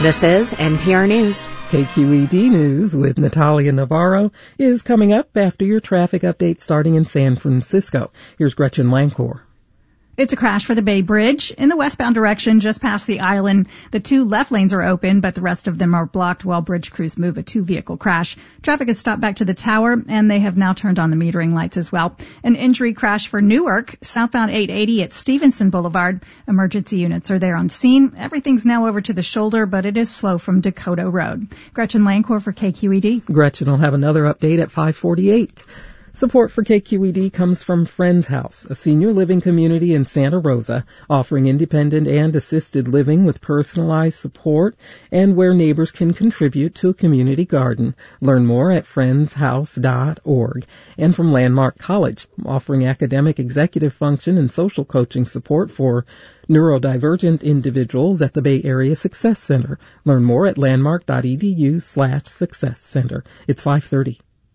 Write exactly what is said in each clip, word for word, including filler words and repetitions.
This is N P R News. K Q E D News with Natalia Navarro is coming up after your traffic update starting in San Francisco. Here's Gretchen Lancor. It's a crash for the Bay Bridge in the westbound direction just past the island. The two left lanes are open, but the rest of them are blocked while bridge crews move a two-vehicle crash. Traffic has stopped back to the tower, and they have now turned on the metering lights as well. An injury crash for Newark, southbound eight eighty at Stevenson Boulevard. Emergency units are there on scene. Everything's now over to the shoulder, but it is slow from Dakota Road. Gretchen Lancor for K Q E D. Gretchen will have another update at five forty-eight. Support for K Q E D comes from Friends House, a senior living community in Santa Rosa, offering independent and assisted living with personalized support and where neighbors can contribute to a community garden. Learn more at friends house dot org. And from Landmark College, offering academic executive function and social coaching support for neurodivergent individuals at the Bay Area Success Center. Learn more at landmark dot e d u slash success center. It's five thirty.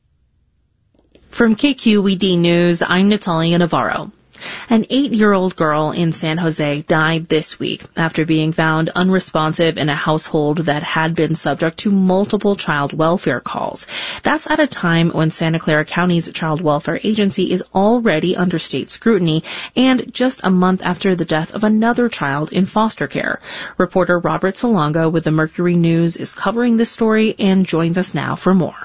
From K Q E D News, I'm Natalia Navarro. An eight-year-old girl in San Jose died this week after being found unresponsive in a household that had been subject to multiple child welfare calls. That's at a time when Santa Clara County's Child Welfare Agency is already under state scrutiny and just a month after the death of another child in foster care. Reporter Robert Salonga with the Mercury News is covering this story and joins us now for more.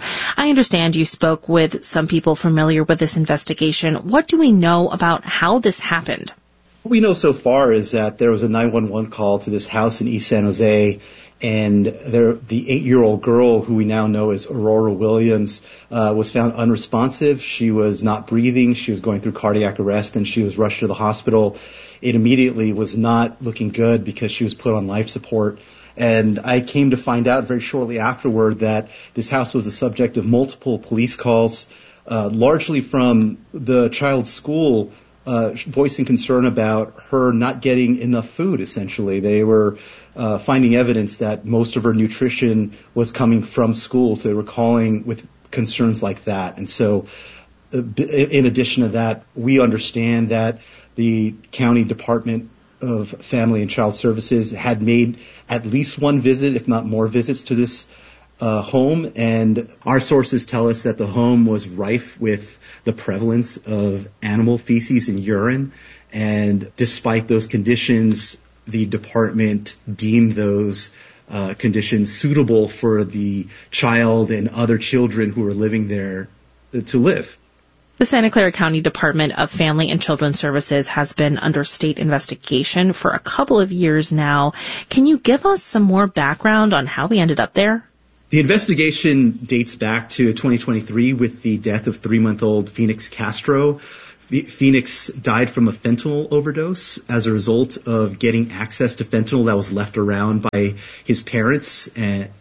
I understand you spoke with some people familiar with this investigation. What do we know about how this happened? What we know so far is that there was a nine one one call to this house in East San Jose, and there, the eight-year-old girl, who we now know as Aurora Williams, uh, was found unresponsive. She was not breathing. She was going through cardiac arrest, and she was rushed to the hospital. It immediately was not looking good because she was put on life support. And I came to find out very shortly afterward that this house was the subject of multiple police calls, uh, largely from the child's school, uh, voicing concern about her not getting enough food, essentially. They were uh, finding evidence that most of her nutrition was coming from school, so they were calling with concerns like that. And so uh, in addition to that, we understand that the county department of Family and Child Services had made at least one visit, if not more visits, to this uh, home. And our sources tell us that the home was rife with the prevalence of animal feces and urine. And despite those conditions, the department deemed those uh, conditions suitable for the child and other children who were living there to live. The Santa Clara County Department of Family and Children's Services has been under state investigation for a couple of years now. Can you give us some more background on how we ended up there? The investigation dates back to twenty twenty-three with the death of three-month-old Phoenix Castro. Phoenix died from a fentanyl overdose as a result of getting access to fentanyl that was left around by his parents. And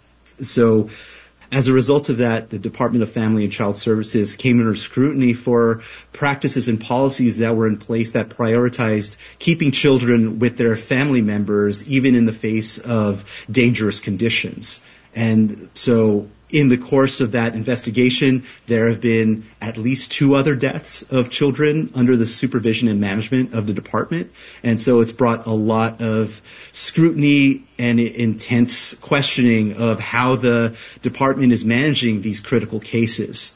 so as a result of that, the Department of Family and Child Services came under scrutiny for practices and policies that were in place that prioritized keeping children with their family members, even in the face of dangerous conditions. And so in the course of that investigation, there have been at least two other deaths of children under the supervision and management of the department. And so it's brought a lot of scrutiny and intense questioning of how the department is managing these critical cases.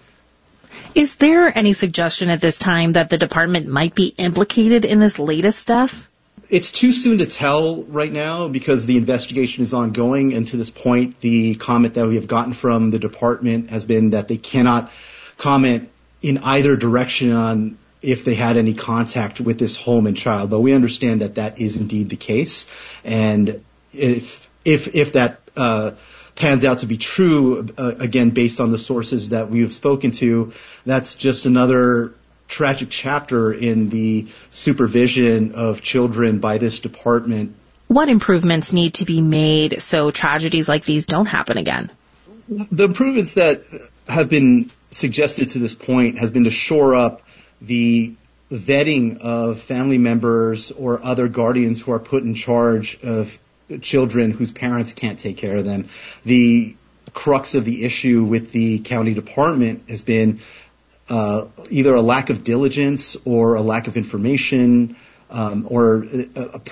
Is there any suggestion at this time that the department might be implicated in this latest death? It's too soon to tell right now because the investigation is ongoing, and to this point, the comment that we have gotten from the department has been that they cannot comment in either direction on if they had any contact with this home and child. But we understand that that is indeed the case, and if if if that uh, pans out to be true, uh, again, based on the sources that we have spoken to, that's just another tragic chapter in the supervision of children by this department. What improvements need to be made so tragedies like these don't happen again? The improvements that have been suggested to this point has been to shore up the vetting of family members or other guardians who are put in charge of children whose parents can't take care of them. The crux of the issue with the county department has been Uh, either a lack of diligence or a lack of information, um, or a, a pre-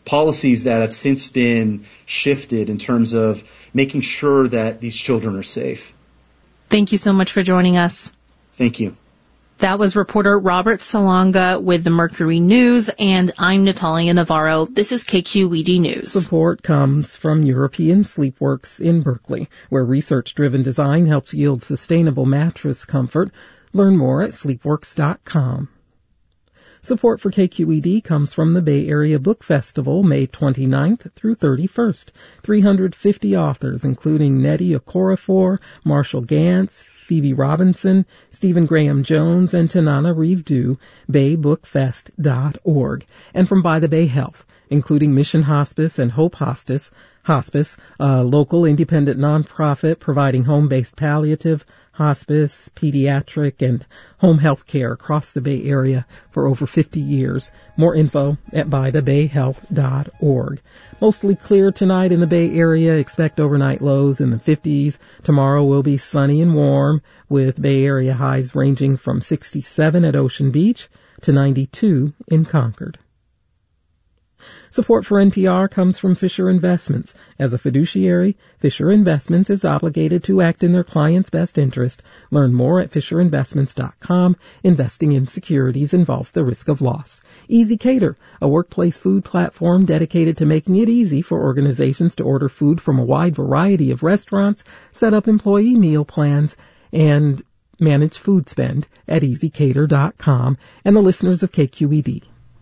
policies that have since been shifted in terms of making sure that these children are safe. Thank you so much for joining us. Thank you. That was reporter Robert Salonga with the Mercury News, and I'm Natalia Navarro. This is K Q E D News. Support comes from European Sleepworks in Berkeley, where research-driven design helps yield sustainable mattress comfort. Learn more at sleepworks dot com. Support for K Q E D comes from the Bay Area Book Festival, May twenty-ninth through thirty-first. three hundred fifty authors, including Nnedi Okorafor, Marshall Gantz, Phoebe Robinson, Stephen Graham Jones, and Tanana Reeve-Dew, bay book fest dot org. And from By the Bay Health, including Mission Hospice and Hope Hospice, Hospice, a local independent nonprofit providing home-based palliative, hospice, pediatric, and home health care across the Bay Area for over fifty years. More info at by the bay health dot org. Mostly clear tonight in the Bay Area. Expect overnight lows in the fifties. Tomorrow will be sunny and warm, with Bay Area highs ranging from sixty-seven at Ocean Beach to ninety-two in Concord. Support for N P R comes from Fisher Investments. As a fiduciary, Fisher Investments is obligated to act in their client's best interest. Learn more at fisher investments dot com. Investing in securities involves the risk of loss. Easy Cater, a workplace food platform dedicated to making it easy for organizations to order food from a wide variety of restaurants, set up employee meal plans, and manage food spend at easy cater dot com. And the listeners of K Q E D.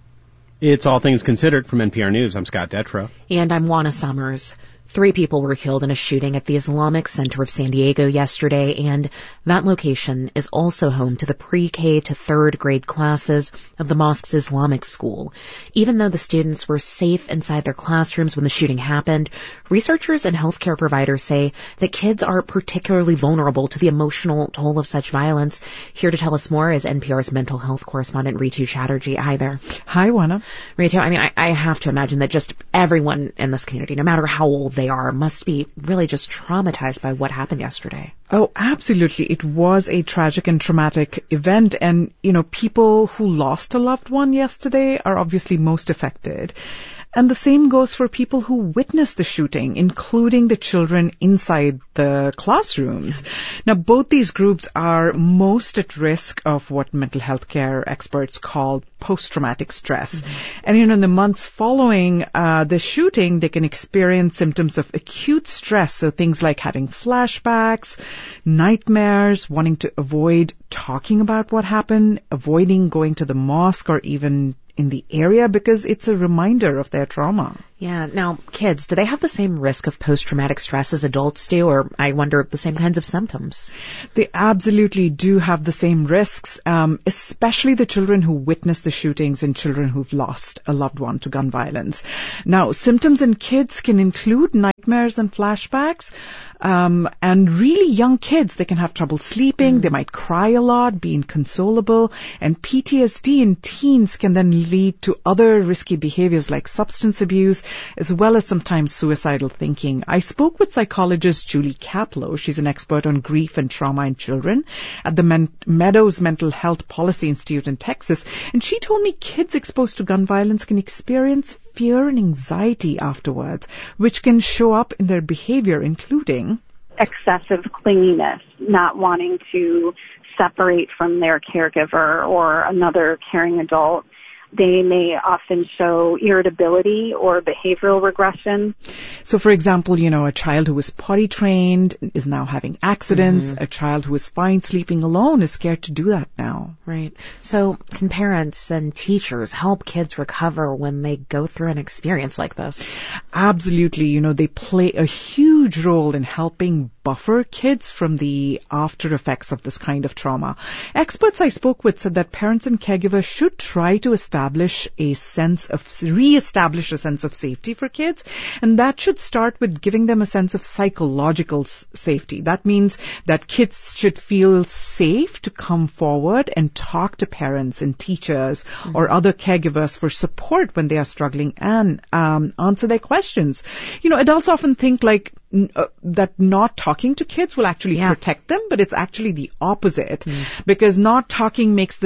It's All Things Considered from N P R News. I'm Scott Detrow. And I'm Juana Summers. Three people were killed in a shooting at the Islamic Center of San Diego yesterday, and that location is also home to the pre-K to third grade classes of the mosque's Islamic school. Even though the students were safe inside their classrooms when the shooting happened, researchers and healthcare providers say that kids are particularly vulnerable to the emotional toll of such violence. Here to tell us more is N P R's mental health correspondent Ritu Chatterjee. Hi there. Hi, Juana. Ritu, I mean, I, I have to imagine that just everyone in this community, no matter how old they are, must be really just traumatized by what happened yesterday. Oh, absolutely. It was a tragic and traumatic event. And, you know, people who lost a loved one yesterday are obviously most affected. And the same goes for people who witnessed the shooting, including the children inside the classrooms. Now, both these groups are most at risk of what mental health care experts call post-traumatic stress. Mm-hmm. And, you know, in the months following uh, the shooting, they can experience symptoms of acute stress. So things like having flashbacks, nightmares, wanting to avoid talking about what happened, avoiding going to the mosque or even in the area because it's a reminder of their trauma. Yeah. Now, kids, do they have the same risk of post-traumatic stress as adults do, or I wonder the same kinds of symptoms? They absolutely do have the same risks, um, especially the children who witnessed the shootings and children who've lost a loved one to gun violence. Now, symptoms in kids can include nightmares and flashbacks. Um, and really young kids, they can have trouble sleeping, mm. they might cry a lot, be inconsolable, and P T S D in teens can then lead to other risky behaviors like substance abuse, as well as sometimes suicidal thinking. I spoke with psychologist Julie Kaplow. She's an expert on grief and trauma in children at the Men- Meadows Mental Health Policy Institute in Texas, and she told me kids exposed to gun violence can experience fear and anxiety afterwards, which can show up in their behavior, including excessive clinginess, not wanting to separate from their caregiver or another caring adult. They may often show irritability or behavioral regression. So, for example, you know, a child who is potty trained is now having accidents. Mm-hmm. A child who is fine sleeping alone is scared to do that now. Right. So can parents and teachers help kids recover when they go through an experience like this? Absolutely. You know, they play a huge role in helping buffer kids from the after effects of this kind of trauma. Experts I spoke with said that parents and caregivers should try to establish a sense of, re-establish a sense of safety for kids, and that should start with giving them a sense of psychological s- safety. That means that kids should feel safe to come forward and talk to parents and teachers mm-hmm. or other caregivers for support when they are struggling and um, answer their questions. You know, adults often think like Uh, that not talking to kids will actually yeah. protect them, but it's actually the opposite mm. because not talking makes the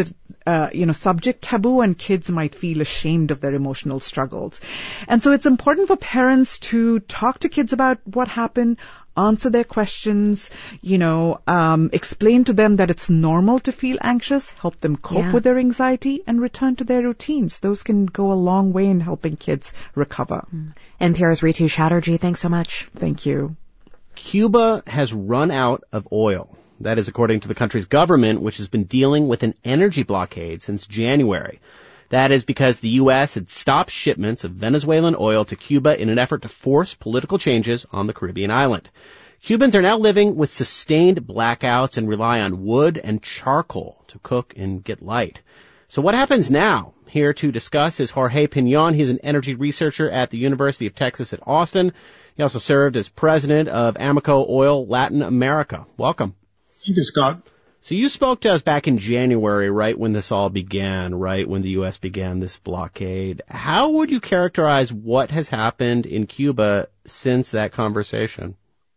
uh, you know, subject taboo, and kids might feel ashamed of their emotional struggles. And so it's important for parents to talk to kids about what happened, answer their questions, you know, um, explain to them that it's normal to feel anxious, help them cope Yeah. with their anxiety, and return to their routines. Those can go a long way in helping kids recover. N P R's Ritu Chatterjee, thanks so much. Thank you. Cuba has run out of oil. That is according to the country's government, which has been dealing with an energy blockade since January. That is because the U S had stopped shipments of Venezuelan oil to Cuba in an effort to force political changes on the Caribbean island. Cubans are now living with sustained blackouts and rely on wood and charcoal to cook and get light. So what happens now? Here to discuss is Jorge Pinon. He's an energy researcher at the University of Texas at Austin. He also served as president of Amoco Oil Latin America. Welcome. Thank you, Scott. So you spoke to us back in January, right when this all began, right when the U S began this blockade. How would you characterize what has happened in Cuba since that conversation?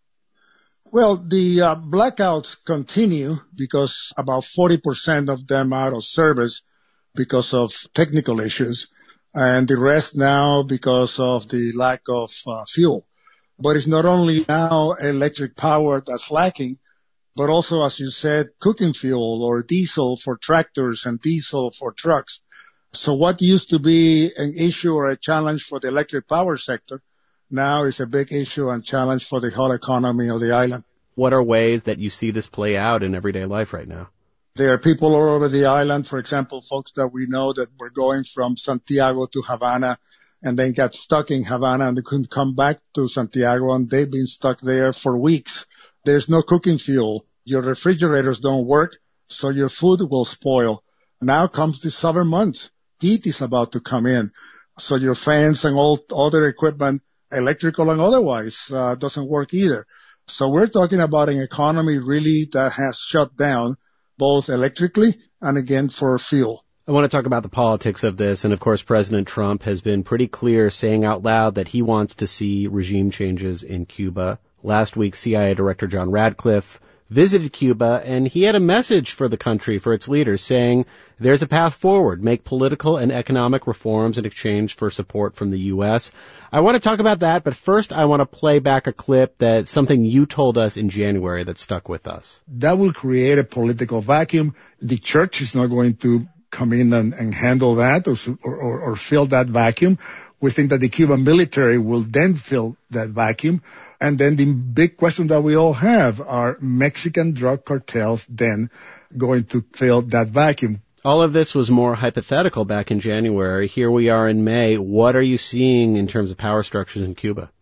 Well, the uh, blackouts continue because about forty percent of them are out of service because of technical issues, and the rest now because of the lack of uh, fuel. But it's not only now electric power that's lacking, but also, as you said, cooking fuel or diesel for tractors and diesel for trucks. So what used to be an issue or a challenge for the electric power sector now is a big issue and challenge for the whole economy of the island. What are ways that you see this play out in everyday life right now? There are people all over the island, for example, folks that we know that were going from Santiago to Havana and then got stuck in Havana and they couldn't come back to Santiago, and they've been stuck there for weeks. There's no cooking fuel. Your refrigerators don't work, so your food will spoil. Now comes the summer months. Heat is about to come in, so your fans and all other equipment, electrical and otherwise, uh, doesn't work either. So we're talking about an economy really that has shut down both electrically and again for fuel. I want to talk about the politics of this, and of course President Trump has been pretty clear, saying out loud that he wants to see regime changes in Cuba. Last week, C I A Director John Radcliffe visited Cuba, and he had a message for the country, for its leaders, saying there's a path forward, make political and economic reforms in exchange for support from the U S. I want to talk about that, but first I want to play back a clip that's something you told us in January that stuck with us. That will create a political vacuum. The church is not going to come in and, and handle that or, or, or fill that vacuum. We think that the Cuban military will then fill that vacuum. And then the big question that we all have, are Mexican drug cartels then going to fill that vacuum? All of this was more hypothetical back in January. Here we are in May. What are you seeing in terms of power structures in Cuba?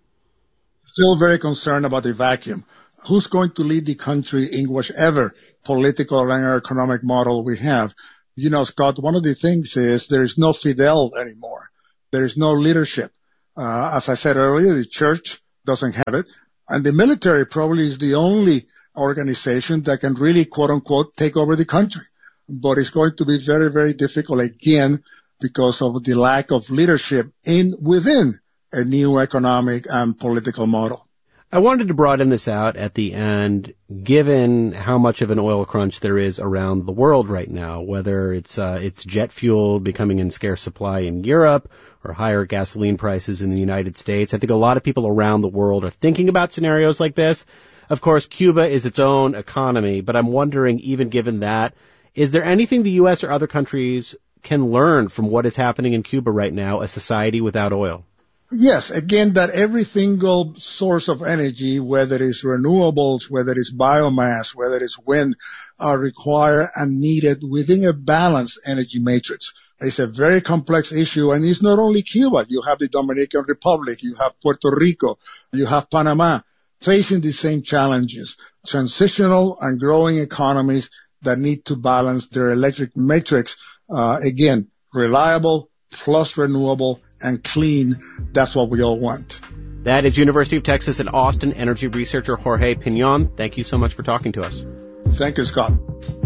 Still very concerned about the vacuum. Who's going to lead the country in whichever political and economic model we have? You know, Scott, one of the things is there is no Fidel anymore. There is no leadership. Uh, as I said earlier, the church doesn't have it. And the military probably is the only organization that can really, quote unquote, take over the country. But it's going to be very, very difficult again because of the lack of leadership in within a new economic and political model. I wanted to broaden this out at the end, given how much of an oil crunch there is around the world right now, whether it's uh, it's jet fuel becoming in scarce supply in Europe or higher gasoline prices in the United States. I think a lot of people around the world are thinking about scenarios like this. Of course, Cuba is its own economy, but I'm wondering, even given that, is there anything the U S or other countries can learn from what is happening in Cuba right now, a society without oil? Yes, again, that every single source of energy, whether it's renewables, whether it's biomass, whether it's wind, are required and needed within a balanced energy matrix. It's a very complex issue, and it's not only Cuba. You have the Dominican Republic, you have Puerto Rico, you have Panama facing the same challenges. Transitional and growing economies that need to balance their electric matrix. Uh, again, reliable plus renewable and clean. That's what we all want. That is University of Texas at Austin energy researcher Jorge Pinon. Thank you so much for talking to us. Thank you, Scott.